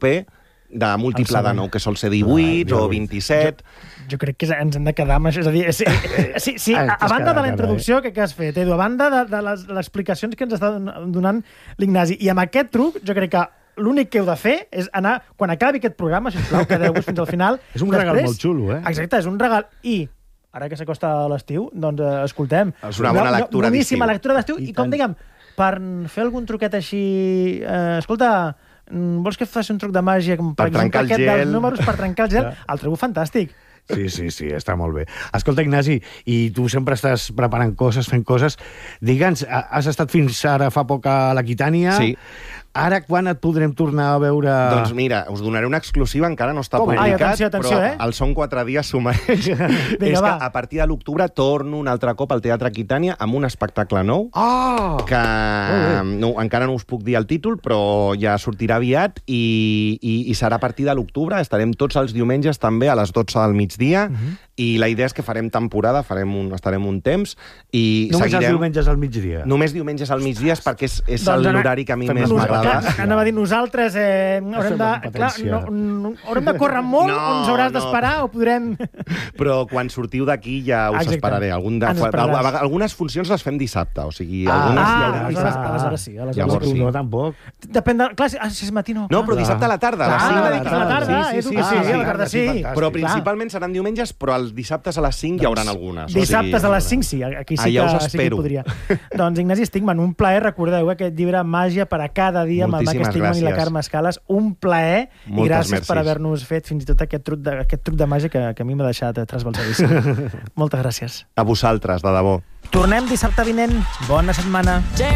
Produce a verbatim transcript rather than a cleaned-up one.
proper de múltiple de nou, que sol ser divuit o vint-i-set. Jo, jo crec que ens hem de quedar amb això. És a dir, sí, sí, sí, a, a banda de la introducció que, que has fet, Edu, a banda de, de les, les explicacions que ens està donant l'Ignasi, i amb aquest truc, jo crec que l'únic que heu de fer és anar, quan acabi aquest programa, sisplau, quedeu-vos fins al final. És un regal molt xulo, eh? Exacte, és un regal. I ara que s'acosta l'estiu, doncs eh, escoltem. És una bona lectura d'estiu. Boníssima lectura d'estiu. I, I com diguem, per fer algun truquet així... Eh, escolta, vols que faci un truc de màgia, per, per exemple, aquest gel. Dels números per trencar el gel? El trobo fantàstic. Sí, sí, sí, està molt bé. Escolta, Ignasi, i tu sempre estàs preparant coses, fent coses. Digue'ns, has estat fins ara fa poc a l'Aquitània. Sí. Ara, quan et podrem tornar a veure... Doncs mira, us donaré una exclusiva, encara no està Com? publicat, Ai, atenció, atenció, però eh? el Són quatre dies s'humereix. És que a partir de l'octubre torno un altre cop al Teatre Aquitània amb un espectacle nou, oh! que no, encara no us puc dir el títol, però ja sortirà aviat, i, i, i serà a partir de l'octubre. Estarem tots els diumenges també a les dotze del migdia, uh -huh. i la idea és que farem temporada, farem un, estarem un temps, i Només seguirem... els diumenges al migdia? Només diumenges al migdia, perquè és, és doncs l'horari que a mi més m'agrada. Anava a dir, nosaltres eh, haurem, de, clar, no, no, haurem de córrer molt, no, o ens hauràs no. d'esperar, o podrem... Però quan sortiu d'aquí ja us Exacte. esperaré. Algun de, algunes funcions les fem dissabte, o sigui... Ah, algunes ah, hi haurà aleshores, aleshores sí. Aleshores Llavors sí. No, tampoc. Depèn de... Clar, si és matí, no. No, però dissabte a la tarda, a les ah, cinc de la a tarda. la tarda, sí, sí, sí, ah, sí, sí, a la tarda sí. Però principalment seran diumenges, però els dissabtes a les cinc hi haurà algunes. Dissabtes a les cinc, sí. Aquí sí que, sí que podria. Doncs, Ignasi Stigman, un plaer, recordeu, aquest llibre Màgia per a cada dia, amb el Marc Stigman i la Carme Escales. Un plaer, i gràcies per haver-nos fet fins i tot aquest truc de, aquest truc de màgia que, que a mi m'ha deixat trasbalsadíssim. Moltes gràcies. A vosaltres, de debò. Tornem dissabte vinent. Bona setmana.